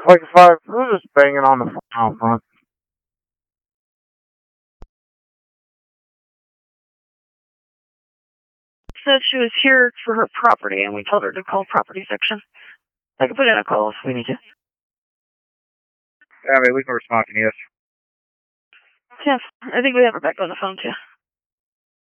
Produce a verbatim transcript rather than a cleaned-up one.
Like five, who's just banging on the phone out front? Said she was here for her property, and we told her to call property section. I can put in a call if we need to. Yeah, I mean, we can respond to you. Yes, I think we have her back on the phone, too.